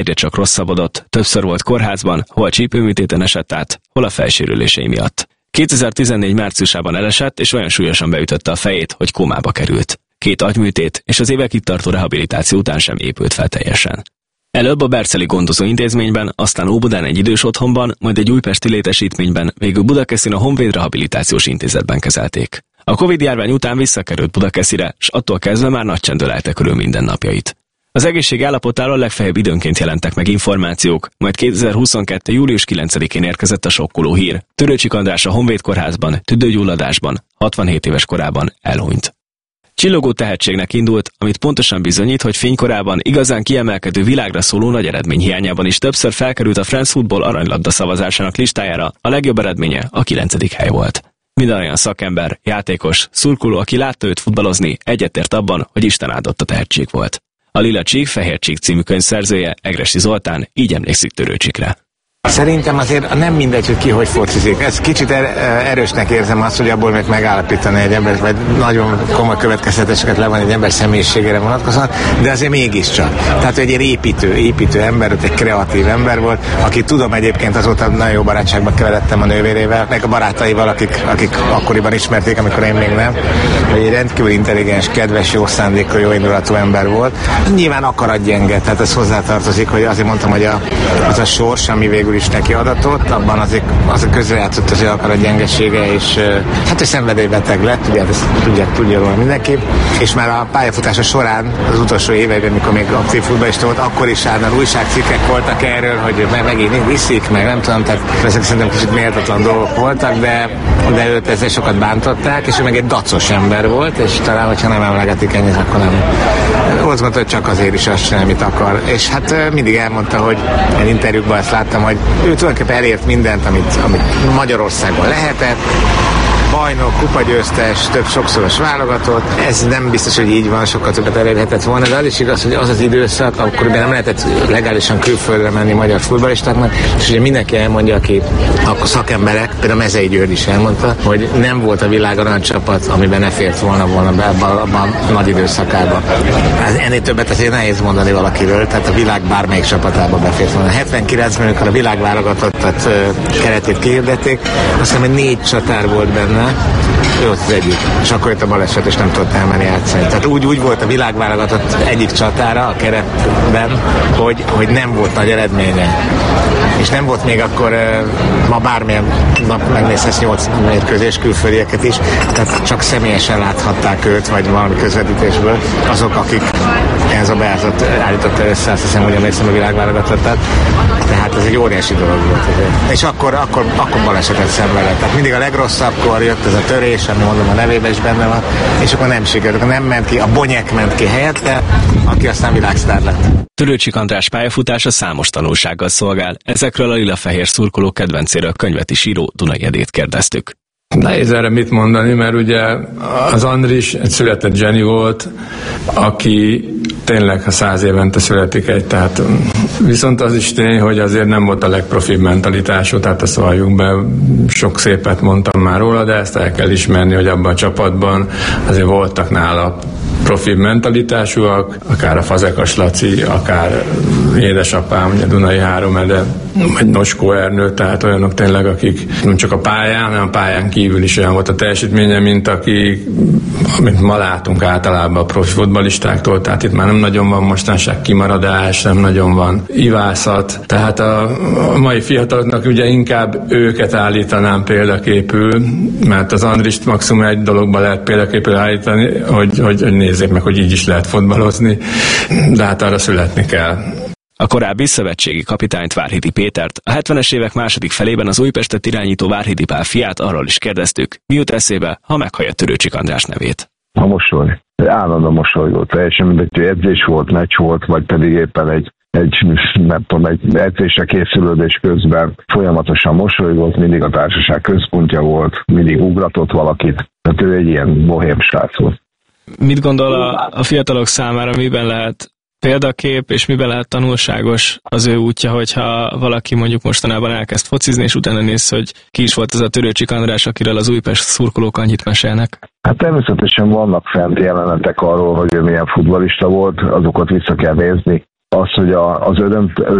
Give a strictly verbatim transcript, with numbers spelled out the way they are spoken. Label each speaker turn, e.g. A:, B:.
A: egyre csak rosszabbodott, többször volt kórházban, hol csípőműtéten esett át, hol a fejsérülései miatt. kétezer-tizennégy márciusában elesett, és olyan súlyosan beütötte a fejét, hogy kómába került. Két agyműtét és az évekig tartó rehabilitáció után sem épült fel teljesen. Előbb a Berceli gondozó intézményben, aztán Óbudán egy idős otthonban, majd egy újpesti létesítményben, végül Budakeszin a Honvéd Rehabilitációs Intézetben kezelték. A Covid-járvány után visszakerült Budakeszire, s attól kezdve már nagy csend ölelte körül mindennapjait. Az egészség állapotáról legfeljebb időnként jelentek meg információk, majd kétezer-huszonkettő. július kilencedikén érkezett a sokkoló hír. Törőcsik András a Honvéd kórházban, tüdőgyulladásban, hatvanhét éves korában elhunyt. Csillogó tehetségnek indult, amit pontosan bizonyít, hogy fénykorában igazán kiemelkedő világra szóló nagy eredmény hiányában is többször felkerült a France Football aranylabda szavazásának listájára, a legjobb eredménye a kilencedik hely volt. Minden olyan szakember, játékos, szurkoló, aki látta őt futballozni, egyetért abban, hogy Isten áldott a tehetség volt. A Lila Csík, Fehér Csík című könyv szerzője, Egressy Zoltán így emlékszik Törőcsikre.
B: Szerintem azért nem mindegy, hogy ki hogy focizik. Ez kicsit er- erősnek érzem azt, hogy abból még megállapítani egy ember, vagy nagyon komoly következtetéseket levonni egy ember személyiségére vonatkozóan, de azért mégiscsak. Tehát egy ilyen építő, építő ember, egy kreatív ember volt, aki tudom egyébként azóta nagyon jó barátságba keveredtem a nővérével, meg a barátaival, akik, akik akkoriban ismerték, amikor én még nem. Egy rendkívül intelligens, kedves, jó szándékú, jó indulatú ember volt. Nyilván akarat gyenge, tehát ez hozzátartozik, hogy azért mondtam, hogy a, az a sors, ami végül is neki adatott, abban azért, azért közrejátszott az ő akarat gyengesége, és hát ő szenvedélybeteg lett, ugye ezt tudják, tudja róla mindenki, és már a pályafutása során, az utolsó években, amikor még aktív futballista volt, akkor is állandóan újságcikkek voltak erről, hogy meg, megint viszik, meg nem tudom, tehát ezek szerintem kicsit méltatlan dolgok voltak, de, de őt ezzel sokat bántották, és ő meg egy dacos ember volt, és talán, hogyha nem emlegetik ennyit, akkor nem. Azt gondolta, hogy csak azért is azt csinál, amit akar. És hát mindig elmondta, hogy egy interjúkban ezt láttam, hogy ő tulajdonképpen elért mindent, amit, amit Magyarországon lehetett. Bajnok, kupagyőztes, több sokszoros válogatott. Ez nem biztos, hogy így van, sokkal többet elérhetett volna, de az is igaz, hogy az az időszak, akkor nem lehetett legálisan külföldre menni magyar futballistáknak, és ugye mindenki elmondja, aki akkor szakemberek, például Mezei György is elmondta, hogy nem volt a világ aranycsapat, amiben ne fért volna volna be abban a nagy időszakában. Ennél többet azért nehéz mondani valakiről, tehát a világ bármelyik csapatába befért volna. hetvenkilencben, amikor a világválogatottat keretét kihirdették, azt hiszem, hogy négy csatár volt benne, ő ott az egyik, és akkor jött a baleset, és nem tudott elmenni játszani. Tehát úgy, úgy volt a világválogatott egyik csatára a keretben, hogy, hogy nem volt nagy eredménye. És nem volt még akkor, ma bármilyen nap megnézhetsz nyolc mérkőzés, külföldieket is, tehát csak személyesen láthatták őt, vagy valami közvetítésből, azok, akik ez a beázat állította össze, azt hiszem, hogy emlékszem a világválogatottat. Tehát ez egy óriási dolog volt. És akkor, akkor, akkor balesetet szenvedett. Tehát mindig a legrosszabbkor jött ez a törés, ami mondom a nevében is benne van, és akkor nem sikerült, nem ment ki, a Bonyek ment ki helyette, aki aztán világsztár lett.
A: Törőcsik András pályafutása számos tanulsággal szolgál. Ezekről a lila-fehér szurkolók kedvencéről könyvet is író Dunai Edét kérdeztük.
C: Nehéz erre mit mondani, mert ugye az Andris egy született zseni volt, aki tényleg ha száz évente születik egy, tehát viszont az is tény, hogy azért nem volt a legprofibb mentalitású, tehát ezt valljuk be, sok szépet mondtam már róla, de ezt el kell ismerni, hogy abban a csapatban azért voltak nála profibb mentalitásúak, akár a Fazekas Laci, akár édesapám, ugye Dunai Háromede, vagy Noskó Ernő, tehát olyanok tényleg, akik nem csak a pályán, hanem a pályán kívül is olyan volt a teljesítménye, mint aki, amit ma látunk általában a profi futballistáktól, tehát itt már nem nagyon van mostanság kimaradás, nem nagyon van ivászat, tehát a, a mai fiataloknak ugye inkább őket állítanám példaképül, mert az Andrist maximum egy dologba lehet példaképül állítani, hogy, hogy, hogy nézzék meg, hogy így is lehet futballozni, de hát arra születni kell.
A: A korábbi szövetségi kapitányt, Várhidi Pétert, a hetvenes évek második felében az Újpestet irányító Várhidi Pál fiát arról is kérdeztük, mi jut eszébe, ha meghallja Törőcsik András nevét.
D: A mosoly. Állandóan mosolygott. Teljesen mindegy, hogy edzés volt, meccs volt, vagy pedig éppen egy, egy, nem tudom, egy edzésre készülődés közben folyamatosan mosolygott, mindig a társaság központja volt, mindig ugratott valakit. Tehát ő egy ilyen bohém srác volt.
A: Mit gondol a, a fiatalok számára, miben lehet példakép, és miben lehet tanulságos az ő útja, hogyha valaki mondjuk mostanában elkezd focizni, és utána néz, hogy ki is volt ez a Törőcsik András, akiről az Újpest szurkolók annyit mesélnek?
D: Hát természetesen vannak fent jelenetek arról, hogy ő milyen futballista volt, azokat vissza kell nézni. az, hogy a, az öröm,